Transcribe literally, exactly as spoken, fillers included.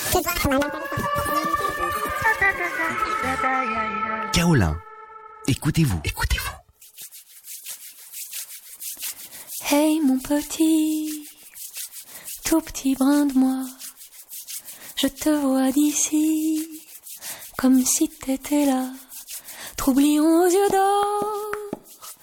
Kaolin, écoutez-vous, écoutez-vous. Hey mon petit, tout petit brin de moi, je te vois d'ici, comme si t'étais là, troublion aux yeux d'or.